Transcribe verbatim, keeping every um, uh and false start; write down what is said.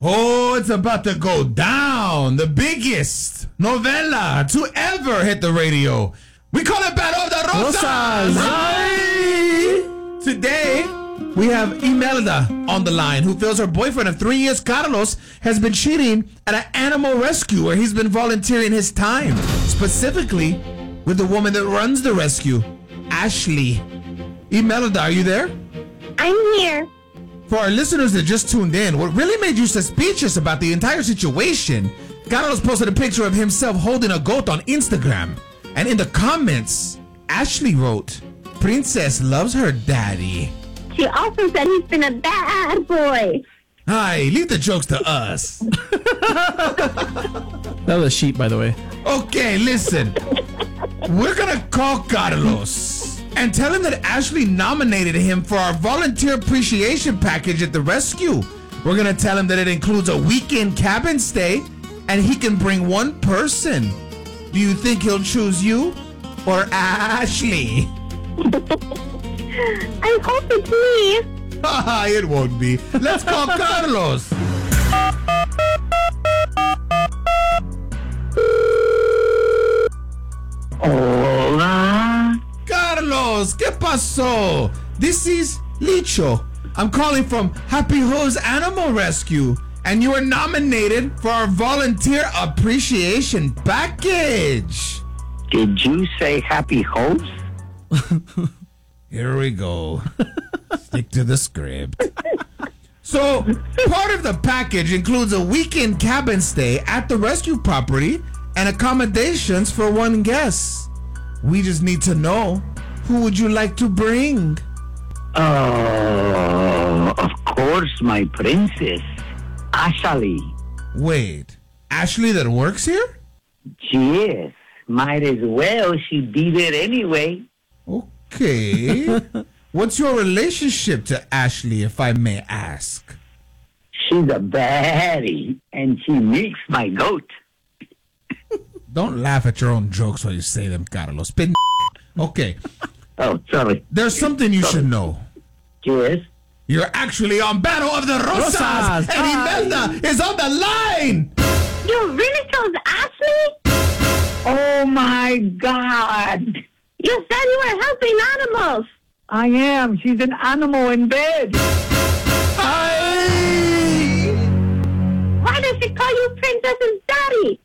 Oh, it's about to go down. The biggest novella to ever hit the radio. We call it Battle of the Rosas. Rosas. Today, we have Imelda on the line, who feels her boyfriend of three years, Carlos, has been cheating at an animal rescue where he's been volunteering his time, specifically with the woman that runs the rescue, Ashley. Imelda, are you there? I'm here. For our listeners that just tuned in, what really made you suspicious about the entire situation, Carlos posted a picture of himself holding a goat on Instagram. And in the comments, Ashley wrote, "Princess loves her daddy." She also said he's been a bad boy. Hi, leave the jokes to us. That was a sheep, by the way. Okay, listen. We're going to call Carlos and tell him that Ashley nominated him for our volunteer appreciation package at the rescue. We're going to tell him that it includes a weekend cabin stay and he can bring one person. Do you think he'll choose you or Ashley? I hope it's me. Haha, it won't be. Let's call Carlos. Hola. Carlos, ¿qué pasó? This is Licho. I'm calling from Happy Hose Animal Rescue, and you are nominated for our volunteer appreciation package. Did you say happy host? Here we go. Stick to the script. So, part of the package includes a weekend cabin stay at the rescue property and accommodations for one guest. We just need to know, who would you like to bring? Oh, of course, my princess, Ashley. Wait, Ashley that works here? Yes, might as well. She be there anyway. Okay. What's your relationship to Ashley, if I may ask? She's a baddie, and she milks my goat. Don't laugh at your own jokes while you say them, Carlos. Spin. Okay. Oh, sorry. There's something you should know. Yes? You're actually on Battle of the Rosas, Rosas. and Imelda is on the line. You really chose Ashley? Oh, my God. You said you were helping animals. I am. She's an animal in bed. Hi. Why does she call you Princess's daddy?